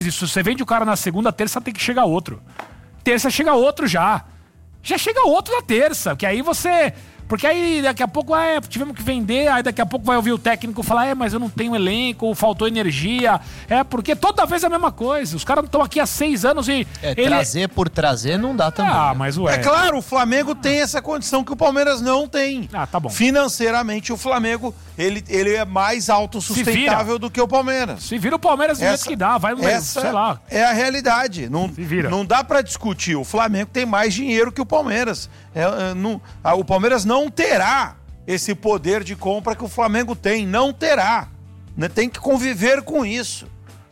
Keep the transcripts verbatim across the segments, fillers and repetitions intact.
isso. Você vende o cara na segunda, terça tem que chegar outro. Terça chega outro já. Já chega outro na terça, que aí você... Porque aí daqui a pouco, é, tivemos que vender, aí daqui a pouco vai ouvir o técnico falar, é, mas eu não tenho elenco, faltou energia. É, porque toda vez é a mesma coisa. Os caras estão aqui há seis anos e... É, ele... trazer por trazer não dá também. Ah, né? mas ué... É claro, o Flamengo tem essa condição que o Palmeiras não tem. Ah, tá bom. Financeiramente, o Flamengo, ele, ele é mais autossustentável do que o Palmeiras. Se vira o Palmeiras do jeito que dá, vai, essa sei lá. É a realidade. Não, Se vira. Não dá pra discutir. O Flamengo tem mais dinheiro que o Palmeiras. É, é, não, a, o Palmeiras não terá esse poder de compra que o Flamengo tem. Não terá. Né? Tem que conviver com isso.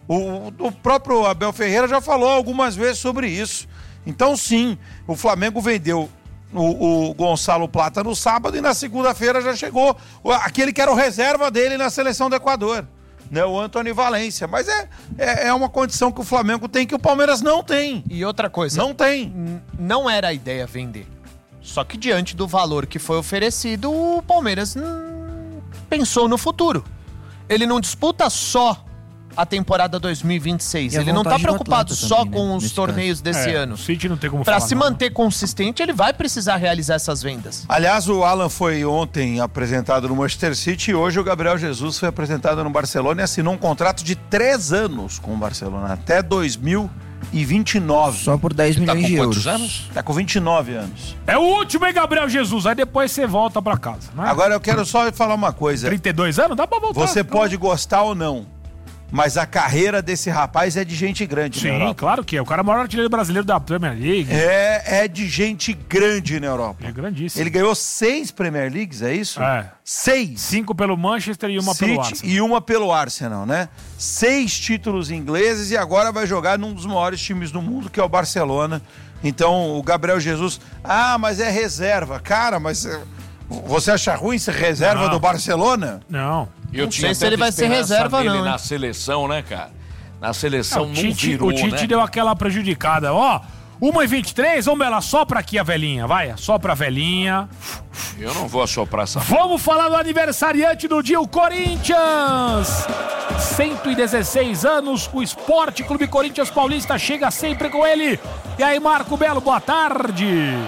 O, o próprio Abel Ferreira já falou algumas vezes sobre isso. Então, sim, o Flamengo vendeu o, o Gonçalo Plata no sábado e na segunda-feira já chegou aquele que era o reserva dele na seleção do Equador, né? O Antony Valência. Mas é, é, é uma condição que o Flamengo tem que o Palmeiras não tem. E outra coisa... Não tem. N- não era a ideia vender. Só que diante do valor que foi oferecido, o Palmeiras hum, pensou no futuro. Ele não disputa só a temporada dois mil e vinte e seis. E a Ele não tá vontade do preocupado atleta só também, com né, os nesse torneios desse É, ano. o City não tem como Pra falar se não, manter consistente, ele vai precisar realizar essas vendas. Aliás, o Alan foi ontem apresentado no Manchester City e hoje o Gabriel Jesus foi apresentado no Barcelona e assinou um contrato de três anos com o Barcelona, até dois mil e vinte e nove. Só por dez milhões de euros. anos? Tá com vinte e nove anos. É o último, hein, Gabriel Jesus? Aí depois você volta pra casa, né? Agora eu quero só falar uma coisa. trinta e dois anos? Dá pra voltar. Você pode gostar ou não, mas a carreira desse rapaz é de gente grande, Sim, na Europa. claro que é. O cara é o maior artilheiro brasileiro da Premier League. É, é de gente grande na Europa. É grandíssimo. Ele ganhou seis Premier Leagues, é isso? É. Seis. Cinco pelo Manchester e uma City pelo Arsenal. e uma pelo Arsenal, né? Seis títulos ingleses e agora vai jogar num dos maiores times do mundo, que é o Barcelona. Então, o Gabriel Jesus... Ah, mas é reserva. Cara, mas... eh, Você acha ruim ser reserva Não. do Barcelona? Não. Eu Não tinha sei se ele tanta vai ser esperança reserva, nele não, hein? na seleção, né, cara? Na seleção o não Tite, virou, o Tite né? deu aquela prejudicada. Ó, uma e vinte e três, vamos lá, sopra aqui a velhinha, vai, sopra a velhinha. Eu não vou assoprar essa... Vamos falar do aniversariante do dia, o Corinthians. cento e dezesseis anos, o Esporte Clube Corinthians Paulista chega sempre com ele. E aí, Marco Belo, boa tarde.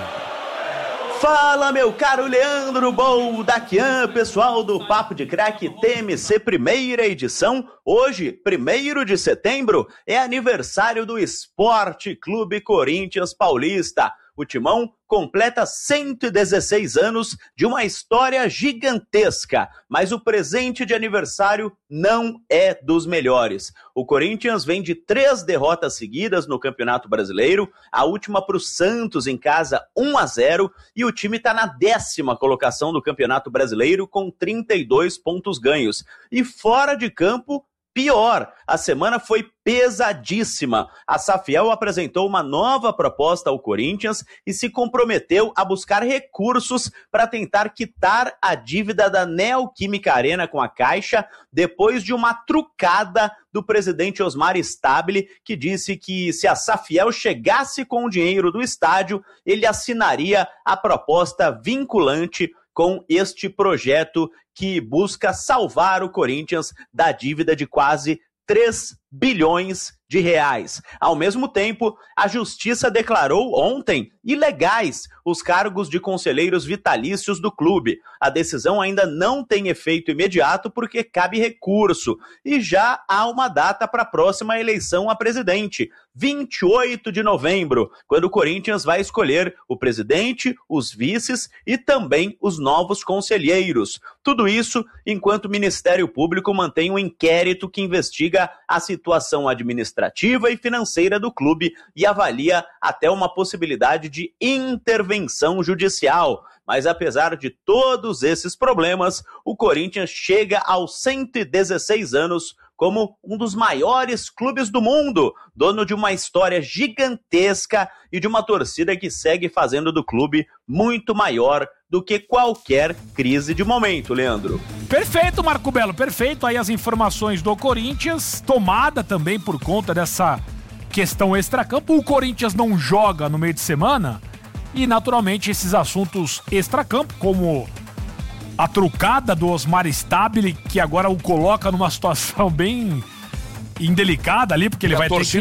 Fala, meu caro Leandro Boldaquian, pessoal do Papo de Craque T M C primeira edição. Hoje, primeiro de setembro, é aniversário do Esporte Clube Corinthians Paulista. O Timão completa cento e dezesseis anos de uma história gigantesca, mas o presente de aniversário não é dos melhores. O Corinthians vem de três derrotas seguidas no Campeonato Brasileiro, a última para o Santos em casa um a zero, e o time está na décima colocação do Campeonato Brasileiro com trinta e dois pontos ganhos. E fora de campo, pior, a semana foi pesadíssima. A Safiel apresentou uma nova proposta ao Corinthians e se comprometeu a buscar recursos para tentar quitar a dívida da Neoquímica Arena com a Caixa, depois de uma trucada do presidente Osmar Stabile, que disse que se a Safiel chegasse com o dinheiro do estádio, ele assinaria a proposta vinculante com este projeto que busca salvar o Corinthians da dívida de quase três bilhões de reais. Ao mesmo tempo, a Justiça declarou ontem ilegais os cargos de conselheiros vitalícios do clube. A decisão ainda não tem efeito imediato porque cabe recurso e já há uma data para a próxima eleição a presidente, vinte e oito de novembro, quando o Corinthians vai escolher o presidente, os vices e também os novos conselheiros. Tudo isso enquanto o Ministério Público mantém um inquérito que investiga a situação administrativa e financeira do clube e avalia até uma possibilidade de intervenção judicial. Mas apesar de todos esses problemas, o Corinthians chega aos cento e dezesseis anos como um dos maiores clubes do mundo, dono de uma história gigantesca e de uma torcida que segue fazendo do clube muito maior do que qualquer crise de momento, Leandro. Perfeito, Marco Belo, perfeito. Aí as informações do Corinthians, tomada também por conta dessa questão extracampo. O Corinthians não joga no meio de semana e, naturalmente, esses assuntos extracampo, como a trucada do Osmar Stabile, que agora o coloca numa situação bem indelicada ali, porque ele A vai ter torcida